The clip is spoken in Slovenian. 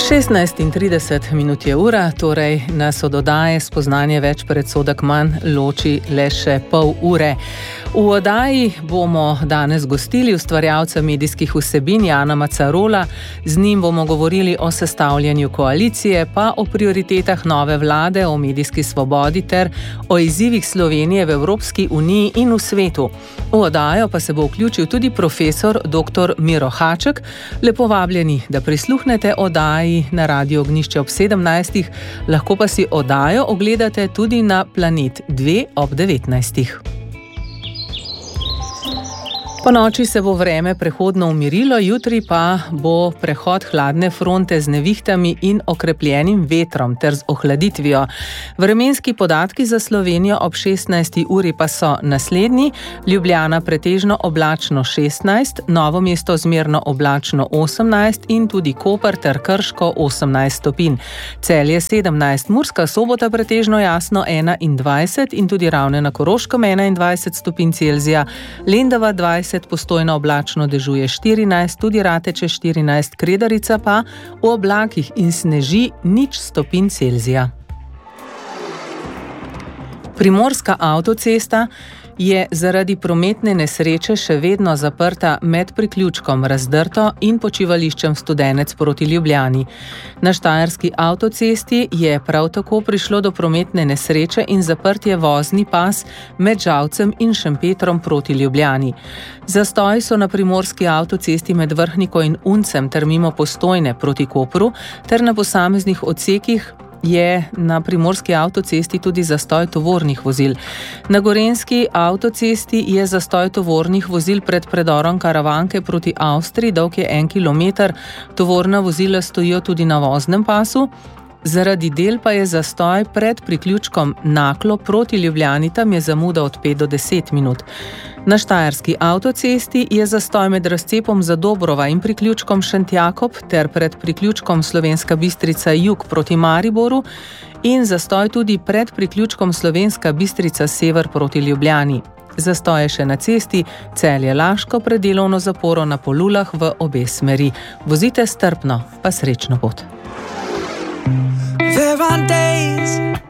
16:30 je ura, torej nas od oddaje Spoznanje več predsodek manj loči le še pol ure. V oddaji bomo danes gostili ustvarjalca medijskih vsebin Jana Macarola, z njim bomo govorili o sestavljanju koalicije, pa o prioritetah nove vlade, o medijski svobodi ter o izzivih Slovenije v Evropski uniji in v svetu. V oddajo pa se bo vključil tudi profesor dr. Miro Haček. Lepo vabljeni, da prisluhnete oddaji na Radio Ognjišče ob 17. Lahko pa si oddajo ogledate tudi na Planet 2 ob 19. Po noči se bo vreme prehodno umirilo, jutri pa bo prehod hladne fronte z nevihtami in okrepljenim vetrom ter z ohladitvijo. Vremenski podatki za Slovenijo ob 16. uri pa so naslednji: Ljubljana pretežno oblačno 16, Novo mesto zmerno oblačno 18 in tudi Koper ter Krško 18 stopinj. Celje 17, Murska Sobota pretežno jasno 21 in tudi Ravne na Koroškem 21 stopinj Celzija, Lendava 20, Postojna oblačno dežuje 14, tudi Rateče 14, Kredarica pa v oblakih in sneži 0 stopinj Celzija. Primorska avtocesta je zaradi prometne nesreče še vedno zaprta med priključkom Razdrto in počivališčem Studenec proti Ljubljani. Na Štajerski avtocesti je prav tako prišlo do prometne nesreče in zaprt je vozni pas med Žalcem in Šempetrom proti Ljubljani. Zastoji so na primorski avtocesti med Vrhniko in Uncem ter mimo Postojne proti Kopru ter na posameznih odsekih je na primorski avtocesti tudi zastoj tovornih vozil. Na gorenjski avtocesti je zastoj tovornih vozil pred predorom Karavanke proti Avstriji, dolg je 1 kilometer. Tovorna vozila stojijo tudi na voznem pasu. Zaradi del pa je zastoj pred priključkom Naklo proti Ljubljani, tam je zamuda od 5 do 10 minut. Na Štajerski avtocesti je zastoj med razcepom Zadobrova in priključkom Šentjakob ter pred priključkom Slovenska Bistrica jug proti Mariboru in zastoj tudi pred priključkom Slovenska Bistrica sever proti Ljubljani. Zastoj je še na cesti Celje-Laško pred delovno zaporo na Polulah v obe smeri. Vozite strpno, pa srečno pot. There are days